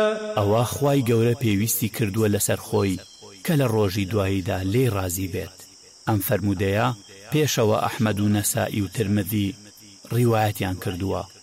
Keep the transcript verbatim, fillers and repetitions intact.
ئەوە خوای گەورە پێویستی کردووە لەسەر خۆی کە لە ڕۆژی دواییدا لێ ڕازی بێت. ئەم فەرمودەیە پێشەوە ئەحمەد و نەسائی و ترمذی ڕیوایەتیان کردووە.